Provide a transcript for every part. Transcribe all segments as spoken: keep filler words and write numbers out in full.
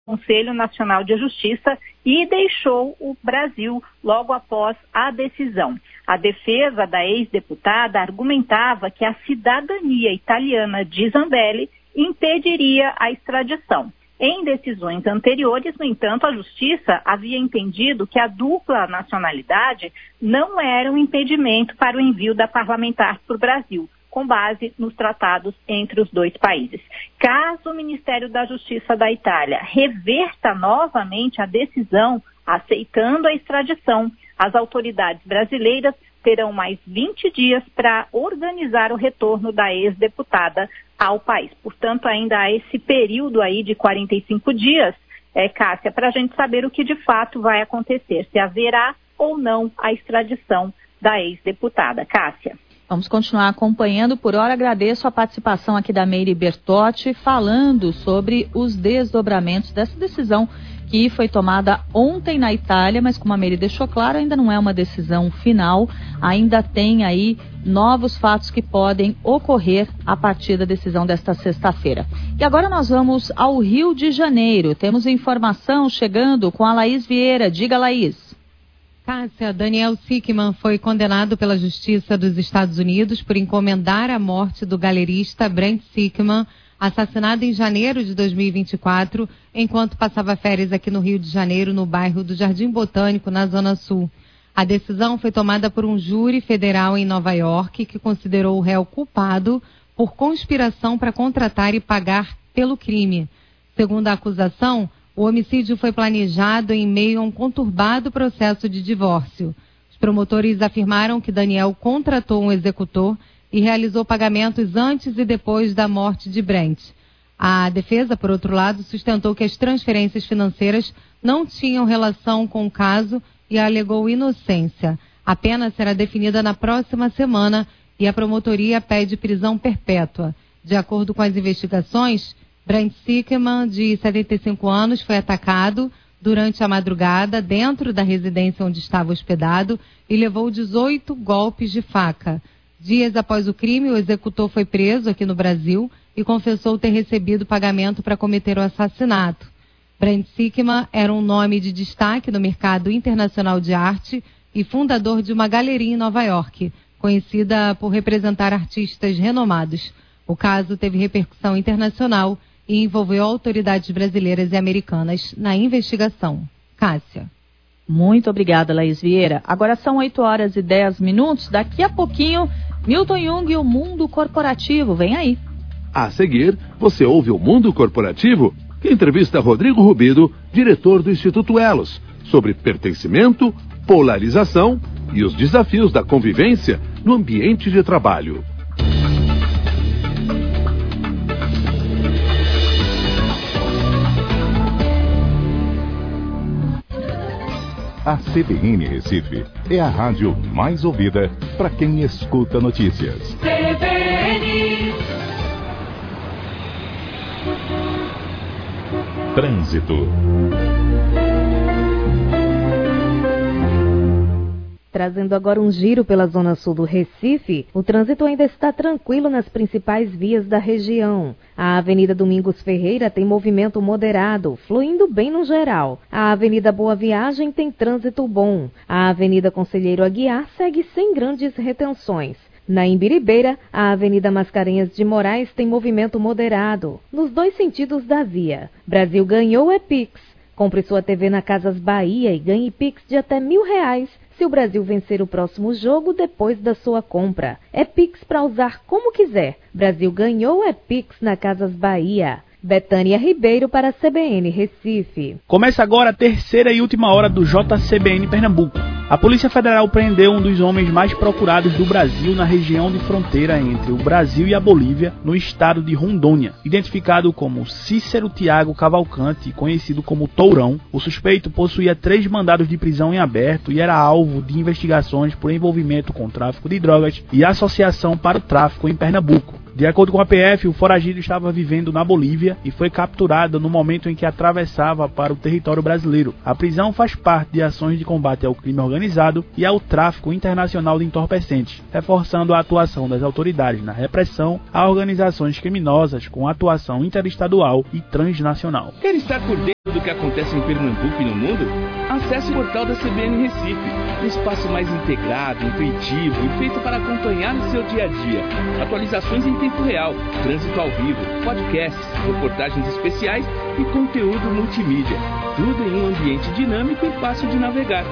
Conselho Nacional de Justiça e deixou o Brasil logo após a decisão. A defesa da ex-deputada argumentava que a cidadania italiana de Zambelli impediria a extradição. Em decisões anteriores, no entanto, a Justiça havia entendido que a dupla nacionalidade não era um impedimento para o envio da parlamentar para o Brasil, com base nos tratados entre os dois países. Caso o Ministério da Justiça da Itália reverta novamente a decisão, aceitando a extradição, as autoridades brasileiras terão mais vinte dias para organizar o retorno da ex-deputada ao país. Portanto, ainda há esse período aí de quarenta e cinco dias, é, Cássia, para a gente saber o que de fato vai acontecer, se haverá ou não a extradição da ex-deputada. Cássia. Vamos continuar acompanhando. Por hora, agradeço a participação aqui da Meire Bertotti, falando sobre os desdobramentos dessa decisão que foi tomada ontem na Itália, mas como a Meire deixou claro, ainda não é uma decisão final, ainda tem aí novos fatos que podem ocorrer a partir da decisão desta sexta-feira. E agora nós vamos ao Rio de Janeiro. Temos informação chegando com a Laís Vieira. Diga, Laís. Cássia, Daniel Sickman foi condenado pela Justiça dos Estados Unidos por encomendar a morte do galerista Brent Sickman, assassinado em janeiro de dois mil e vinte e quatro, enquanto passava férias aqui no Rio de Janeiro, no bairro do Jardim Botânico, na Zona Sul. A decisão foi tomada por um júri federal em Nova York, que considerou o réu culpado por conspiração para contratar e pagar pelo crime. Segundo a acusação, o homicídio foi planejado em meio a um conturbado processo de divórcio. Os promotores afirmaram que Daniel contratou um executor e realizou pagamentos antes e depois da morte de Brent. A defesa, por outro lado, sustentou que as transferências financeiras não tinham relação com o caso e alegou inocência. A pena será definida na próxima semana e a promotoria pede prisão perpétua. De acordo com as investigações, Brent Sickman, de setenta e cinco anos, foi atacado durante a madrugada dentro da residência onde estava hospedado e levou dezoito golpes de faca. Dias após o crime, o executor foi preso aqui no Brasil e confessou ter recebido pagamento para cometer o assassinato. Brent Sickman era um nome de destaque no mercado internacional de arte e fundador de uma galeria em Nova York, conhecida por representar artistas renomados. O caso teve repercussão internacional e envolveu autoridades brasileiras e americanas na investigação. Cássia. Muito obrigada, Laís Vieira. Agora são oito horas e dez minutos. Daqui a pouquinho, Milton Jung e o Mundo Corporativo. Vem aí. A seguir, você ouve o Mundo Corporativo, que entrevista Rodrigo Rubido, diretor do Instituto Elos, sobre pertencimento, polarização e os desafios da convivência no ambiente de trabalho. A C B N Recife é a rádio mais ouvida para quem escuta notícias. C B N. Trânsito. Trazendo agora um giro pela zona sul do Recife, o trânsito ainda está tranquilo nas principais vias da região. A Avenida Domingos Ferreira tem movimento moderado, fluindo bem no geral. A Avenida Boa Viagem tem trânsito bom. A Avenida Conselheiro Aguiar segue sem grandes retenções. Na Imbiribeira, a Avenida Mascarenhas de Moraes tem movimento moderado, nos dois sentidos da via. Brasil ganhou é Pix. Compre sua T V na Casas Bahia e ganhe Pix de até mil reais se o Brasil vencer o próximo jogo depois da sua compra. É Pix para usar como quiser. Brasil ganhou é Pix na Casas Bahia. Betânia Ribeiro para a C B N Recife. Começa agora a terceira e última hora do J C B N Pernambuco. A Polícia Federal prendeu um dos homens mais procurados do Brasil na região de fronteira entre o Brasil e a Bolívia, no estado de Rondônia. Identificado como Cícero Tiago Cavalcante, conhecido como Tourão, o suspeito possuía três mandados de prisão em aberto e era alvo de investigações por envolvimento com tráfico de drogas e associação para o tráfico em Pernambuco. De acordo com a P F, o foragido estava vivendo na Bolívia e foi capturado no momento em que atravessava para o território brasileiro. A prisão faz parte de ações de combate ao crime organizado e ao tráfico internacional de entorpecentes, reforçando a atuação das autoridades na repressão a organizações criminosas com atuação interestadual e transnacional. Quer estar por dentro do que acontece em Pernambuco e no mundo? Acesse o portal da C B N Recife, um espaço mais integrado, intuitivo e feito para acompanhar o seu dia a dia. Atualizações em tempo real, trânsito ao vivo, podcasts, reportagens especiais e conteúdo multimídia. Tudo em um ambiente dinâmico e fácil de navegar.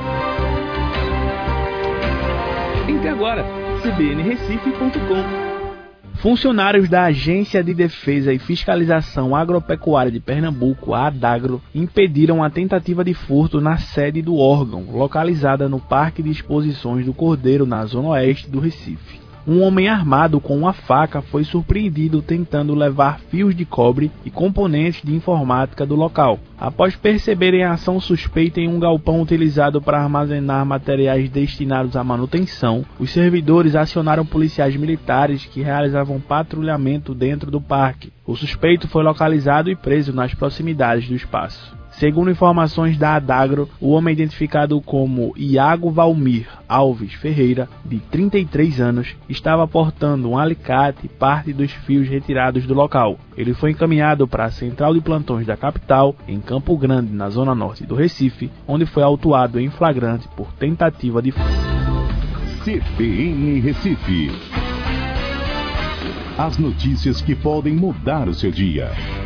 Entre agora, c b n recife ponto com. Funcionários da Agência de Defesa e Fiscalização Agropecuária de Pernambuco, a ADAGRO, impediram a tentativa de furto na sede do órgão, localizada no Parque de Exposições do Cordeiro, na zona oeste do Recife. Um homem armado com uma faca foi surpreendido tentando levar fios de cobre e componentes de informática do local. Após perceberem a ação suspeita em um galpão utilizado para armazenar materiais destinados à manutenção, os servidores acionaram policiais militares que realizavam patrulhamento dentro do parque. O suspeito foi localizado e preso nas proximidades do espaço. Segundo informações da ADAGRO, o homem identificado como Iago Valmir Alves Ferreira, de trinta e três anos, estava portando um alicate e parte dos fios retirados do local. Ele foi encaminhado para a central de plantões da capital, em Campo Grande, na zona norte do Recife, onde foi autuado em flagrante por tentativa de furto. C B N Recife. As notícias que podem mudar o seu dia.